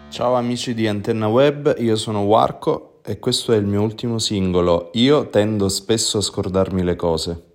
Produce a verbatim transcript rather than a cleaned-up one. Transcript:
Ciao amici di Antenna Web, io sono Warco e questo è il mio ultimo singolo. Io tendo spesso a scordarmi le cose.